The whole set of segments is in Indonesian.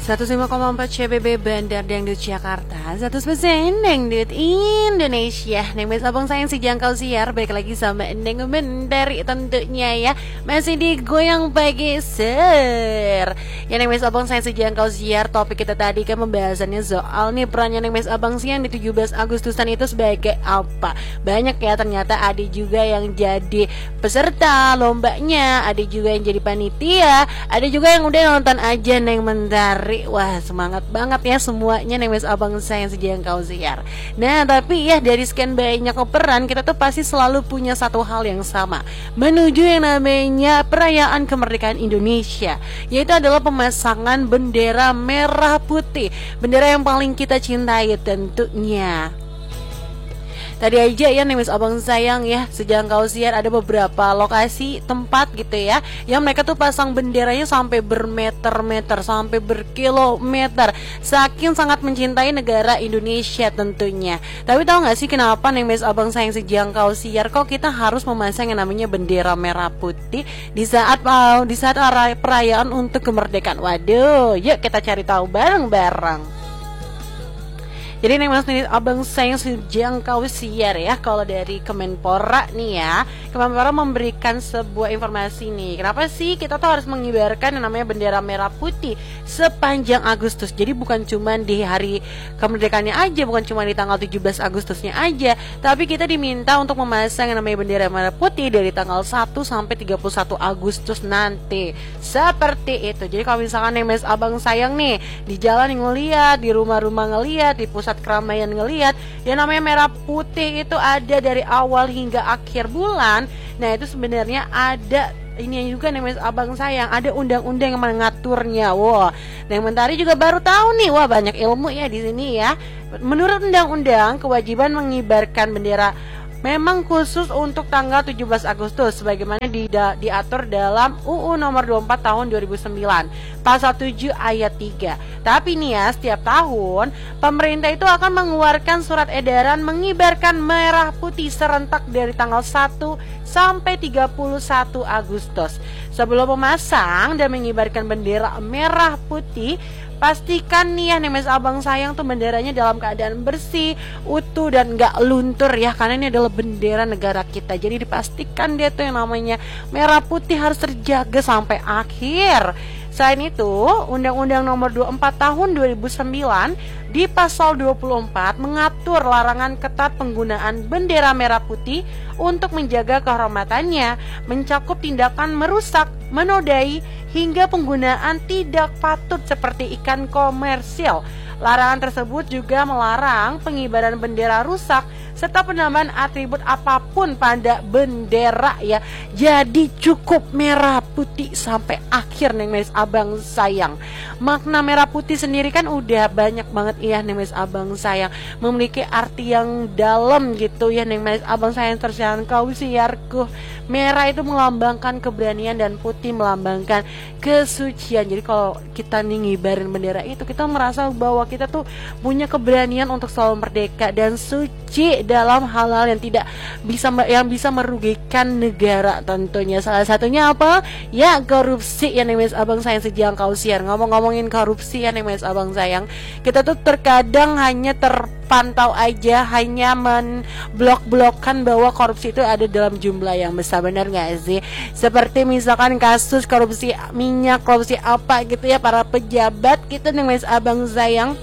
105,4 CBB Bandar Dangdut Jakarta, 100% Dangdut Indonesia. Neng Mas Abang sayang si jangkau siar. Balik lagi sama Neng Mendari tentunya ya. Masih digoyang pagi ser. Ya Neng Mas Abang sayang si jangkau siar. Topik kita tadi kan pembahasannya soal nih perannya Neng Mas Abang siang di 17 Agustusan itu sebagai apa. Banyak ya ternyata ada juga yang jadi peserta lombanya, ada juga yang jadi panitia, ada juga yang udah nonton aja Neng Mendari. Wah semangat banget ya semuanya Neng Mas Abang sayang sejangkau siar. Nah tapi ya dari sekian banyak peran, kita tuh pasti selalu punya satu hal yang sama, menuju yang namanya perayaan kemerdekaan Indonesia, yaitu adalah pemasangan bendera merah putih, bendera yang paling kita cintai tentunya. Tadi aja ya Neng Mas Abang sayang ya sejangkau siar ada beberapa lokasi tempat gitu ya yang mereka tuh pasang benderanya sampai bermeter-meter, sampai berkilometer, saking sangat mencintai negara Indonesia tentunya. Tapi tahu nggak sih kenapa Neng Mas Abang sayang sejangkau siar kok kita harus memasang yang namanya bendera merah putih di saat perayaan untuk kemerdekaan? Waduh, yuk kita cari tahu bareng-bareng. Jadi Neng Mas Abang sayang sejangkau siar ya, kalau dari Kemenpora nih ya, Kemenpora memberikan sebuah informasi nih. Kenapa sih kita tuh harus mengibarkan yang namanya bendera merah putih sepanjang Agustus? Jadi bukan cuma di hari kemerdekaannya aja, bukan cuma di tanggal 17 Agustusnya aja, tapi kita diminta untuk memasang yang namanya bendera merah putih dari tanggal 1 sampai 31 Agustus nanti. Seperti itu. Jadi kalau misalkan Neng Mas Abang sayang nih di jalan ngeliat, di rumah-rumah ngeliat, di pusat keramaian ngelihat yang namanya merah putih itu ada dari awal hingga akhir bulan. Nah itu sebenarnya ada ini juga Neng Mas Abang sayang, ada undang-undang yang mengaturnya. Wah, Neng Mentari juga baru tahu nih. Wah, banyak ilmu ya di sini ya. Menurut undang-undang, kewajiban mengibarkan bendera memang khusus untuk tanggal 17 Agustus sebagaimana diatur dalam UU nomor 24 tahun 2009 pasal 7 ayat 3. Tapi nih ya, setiap tahun pemerintah itu akan mengeluarkan surat edaran mengibarkan merah putih serentak dari tanggal 1 sampai 31 Agustus. Sebelum memasang dan mengibarkan bendera merah putih, pastikan nih ya Neng Mas Abang sayang tuh benderanya dalam keadaan bersih, utuh dan gak luntur ya, karena ini adalah bendera negara kita. Jadi dipastikan dia tuh yang namanya merah putih harus terjaga sampai akhir. Selain itu, Undang-Undang Nomor 24 Tahun 2009 di pasal 24 mengatur larangan ketat penggunaan bendera merah putih untuk menjaga kehormatannya, mencakup tindakan merusak, menodai, hingga penggunaan tidak patut seperti ikan komersil. Larangan tersebut juga melarang pengibaran bendera rusak serta penambahan atribut apapun pada bendera ya. Jadi cukup merah putih sampai akhir Neng Mas Abang sayang. Makna merah putih sendiri kan udah banyak banget ya Neng Mas Abang sayang, memiliki arti yang dalam gitu ya Neng Mas Abang sayang terjangkau siarku. Merah itu melambangkan keberanian dan putih melambangkan kesucian. Jadi kalau kita nih ngibarin bendera itu, kita merasa bahwa kita tuh punya keberanian untuk selalu merdeka dan suci dalam hal-hal yang bisa merugikan negara tentunya. Salah satunya apa? Ya korupsi ya Neng Mas Abang sayang sejangkau siar. Ngomong-ngomongin korupsi ya Neng Mas Abang sayang, kita tuh terkadang hanya terpantau aja, hanya menblok-blokkan bahwa korupsi itu ada dalam jumlah yang besar. Benar gak sih? Seperti misalkan kasus korupsi minyak, korupsi apa gitu ya, para pejabat kita Neng Mas Abang sayang,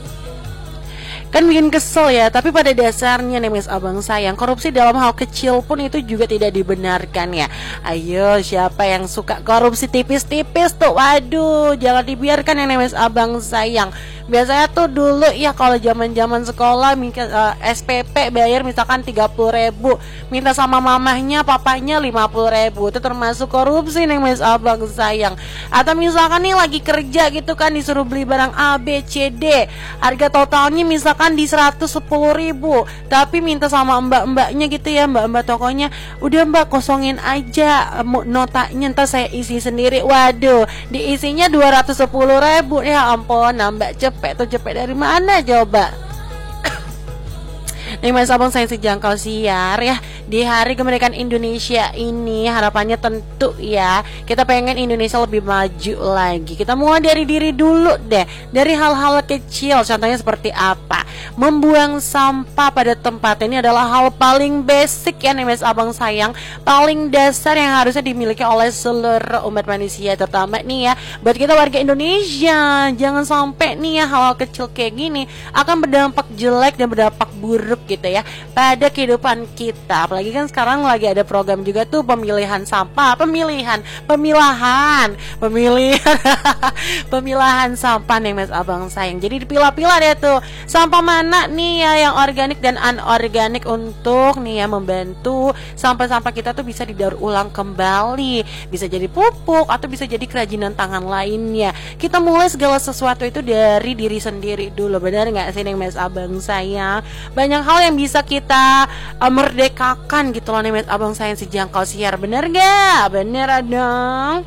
kan bikin kesel ya. Tapi pada dasarnya Neng Mas Abang sayang, korupsi dalam hal kecil pun itu juga tidak dibenarkan ya. Ayo, siapa yang suka korupsi tipis-tipis tuh? Waduh, jangan dibiarkan ya Neng Mas Abang sayang. Biasanya tuh dulu ya kalau zaman-zaman sekolah SPP bayar misalkan 30.000, minta sama mamahnya, papanya 50.000. Itu termasuk korupsi Neng Mas Abang sayang. Atau misalkan nih lagi kerja gitu kan, disuruh beli barang A, B, C, D, harga totalnya misalkan di 110.000, tapi minta sama mbak-mbaknya gitu ya, mbak-mbak tokonya, udah mbak kosongin aja notanya, ntar saya isi sendiri. Waduh, diisinya 210.000. Ya ampun, mbak cepet tuh, cepet dari mana coba? Nih Mas Abang saya sejangkau siar ya, di hari kemerdekaan Indonesia ini harapannya tentu ya kita pengen Indonesia lebih maju lagi. Kita mulai dari diri dulu deh, dari hal-hal kecil. Contohnya seperti apa? Membuang sampah pada tempatnya ini adalah hal paling basic ya nih Mas Abang sayang, paling dasar yang harusnya dimiliki oleh seluruh umat manusia, terutama nih ya buat kita warga Indonesia. Jangan sampai nih ya hal-hal kecil kayak gini akan berdampak jelek dan berdampak buruk gitu ya pada kehidupan kita. Apalagi kan sekarang lagi ada program juga tuh pemilihan sampah, pemilahan pemilahan sampah nih Mas Abang sayang. Jadi dipilah-pilah deh tuh sampah mana nih ya yang organik dan anorganik untuk nih ya membantu sampah-sampah kita tuh bisa didaur ulang kembali, bisa jadi pupuk atau bisa jadi kerajinan tangan lainnya. Kita mulai segala sesuatu itu dari diri sendiri dulu, benar nggak sih nih Mas Abang sayang? Banyak hal yang bisa kita merdekakan gitu loh nih Mas Abang sayang sejangkau siar, bener gak? Bener dong.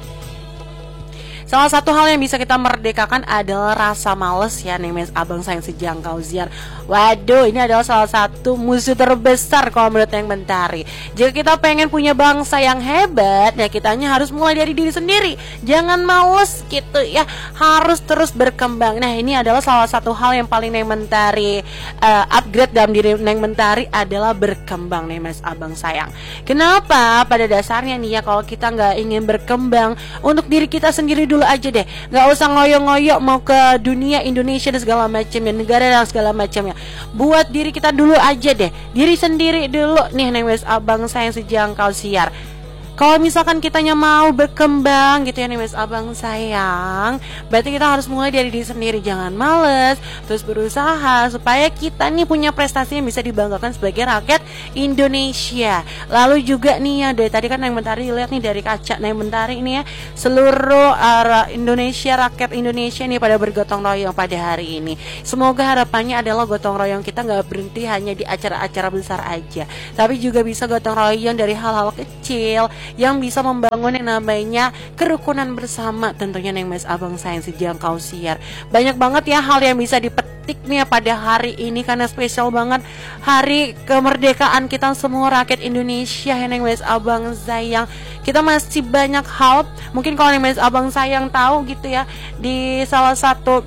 Salah satu hal yang bisa kita merdekakan adalah rasa males ya nih Mas Abang sayang sejangkau siar. Waduh, ini adalah salah satu musuh terbesar kalau menurut yang Mentari. Jika kita pengen punya bangsa yang hebat, ya kitanya harus mulai dari diri sendiri. Jangan males gitu ya, harus terus berkembang. Nah ini adalah salah satu hal yang paling Neng Mentari upgrade dalam diri Neng Mentari adalah berkembang nih Mas Abang sayang. Kenapa? Pada dasarnya nih ya kalau kita nggak ingin berkembang untuk diri kita sendiri dulu aja deh, nggak usah ngoyo-ngoyo mau ke dunia Indonesia dan segala macamnya, negara dan segala macamnya. Buat diri kita dulu aja deh, diri sendiri dulu nih Neng Mas Abang sayang sejangkau siar. Kalau misalkan kitanya mau berkembang gitu ya nih Mas Abang sayang, berarti kita harus mulai dari diri sendiri. Jangan males, terus berusaha supaya kita nih punya prestasi yang bisa dibanggakan sebagai rakyat Indonesia. Lalu juga nih ya, dari tadi kan Neng Mentari lihat nih dari kaca Neng Mentari ini ya, seluruh Indonesia, rakyat Indonesia nih pada bergotong royong pada hari ini. Semoga harapannya adalah gotong royong kita nggak berhenti hanya di acara-acara besar aja, tapi juga bisa gotong royong dari hal-hal kecil yang bisa membangun yang namanya kerukunan bersama tentunya Neng Mas Abang sayang sejangkau siar. Banyak banget ya hal yang bisa dipetik nih pada hari ini karena spesial banget hari kemerdekaan kita semua rakyat Indonesia ya Neng Mas Abang sayang. Kita masih banyak hal, mungkin kalau Neng Mas Abang sayang tahu gitu ya, di salah satu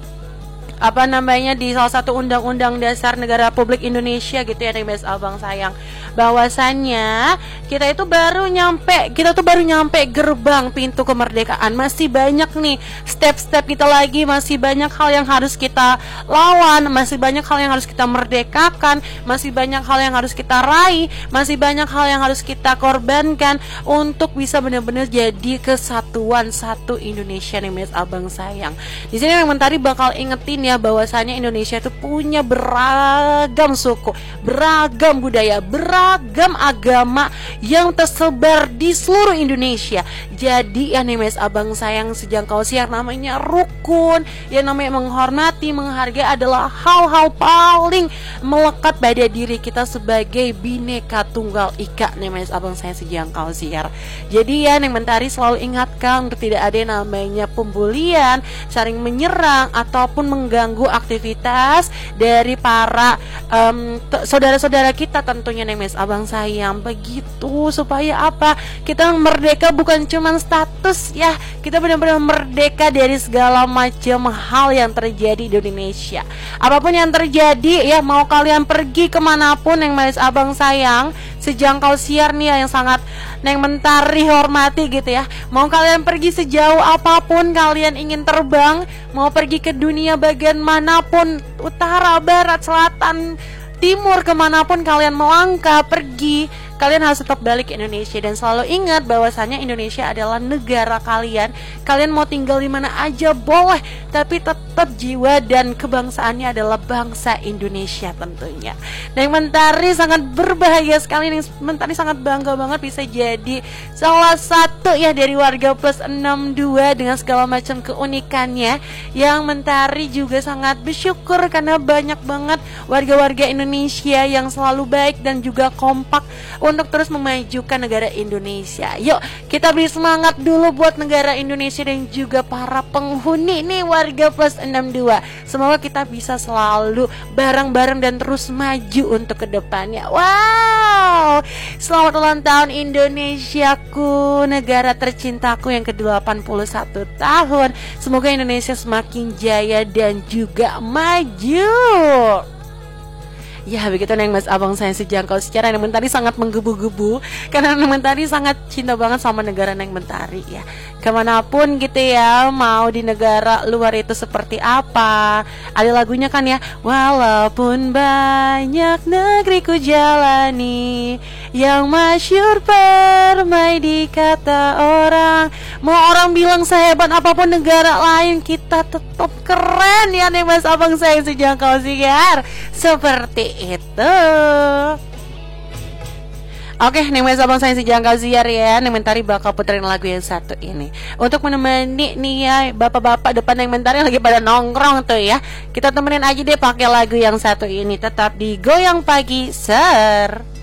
di salah satu undang-undang dasar negara Republik Indonesia gitu ya Neng Mas Abang sayang, bahwasannya kita tuh baru nyampe gerbang pintu kemerdekaan. Masih banyak nih step-step kita lagi, masih banyak hal yang harus kita lawan, masih banyak hal yang harus kita merdekakan, masih banyak hal yang harus kita raih, masih banyak hal yang harus kita korbankan untuk bisa benar-benar jadi kesatuan satu Indonesia nih Mas Abang sayang. Di sini Neng Mentari bakal ingetin ya bahwasanya Indonesia itu punya beragam suku, beragam budaya, beragam agama yang tersebar di seluruh Indonesia. Jadi ya nih Mas Abang sayang sejangkau siar, namanya rukun, yang namanya menghormati, menghargai adalah hal-hal paling melekat pada diri kita sebagai Bhinneka Tunggal Ika nih Mas Abang sayang sejangkau siar. Jadi ya Neng Mentari selalu ingatkan untuk tidak ada yang namanya pembulian, saling menyerang ataupun mengganggu aktivitas dari para saudara-saudara kita tentunya nih Mas Abang sayang. Begitu supaya apa? Kita merdeka bukan cuma status ya, kita benar-benar merdeka dari segala macam hal yang terjadi di Indonesia. Apapun yang terjadi ya, mau kalian pergi kemanapun yang Mas Abang sayang sejangkau siar nih ya, yang sangat Neng Mentari hormati gitu ya. Mau kalian pergi sejauh apapun kalian ingin terbang, mau pergi ke dunia bagian manapun, utara, barat, selatan, timur, kemanapun kalian melangkah pergi, kalian harus tetap balik ke Indonesia. Dan selalu ingat bahwasannya Indonesia adalah negara kalian. Kalian mau tinggal di mana aja boleh, tapi tetap jiwa dan kebangsaannya adalah bangsa Indonesia tentunya. Neng Mentari sangat berbahagia sekali, Neng Mentari sangat bangga banget bisa jadi salah satu ya dari warga plus 62 dengan segala macam keunikannya. Yang Mentari juga sangat bersyukur karena banyak banget warga-warga Indonesia yang selalu baik dan juga kompak untuk terus memajukan negara Indonesia. Yuk kita beri semangat dulu buat negara Indonesia dan juga para penghuni nih warga plus 62. Semoga kita bisa selalu bareng-bareng dan terus maju untuk kedepannya. Wow, selamat ulang tahun Indonesiaku, negara tercintaku yang ke-81 tahun. Semoga Indonesia semakin jaya dan juga maju. Ya begitu Neng Mas Abang saya sejangkau secara Neng Mentari sangat menggebu-gebu karena Neng Mentari sangat cinta banget sama negara Neng Mentari ya. Kemanapun gitu ya, mau di negara luar itu seperti apa, ada lagunya kan ya. Walaupun banyak negeri ku jalani, yang masyhur permai di kata orang. Mau orang bilang sehebat apapun negara lain, kita tetap keren ya Neng Mas Abang saya sejangkau siar. Seperti itu. Oke, Neng Mas Abang saya sejangkau siar ya. Neng Mentari bakal puterin lagu yang satu ini untuk menemani nih ya bapak-bapak depan Neng Mentari lagi pada nongkrong tuh ya. Kita temenin aja deh pakai lagu yang satu ini. Tetap di Goyang Pagi Ser.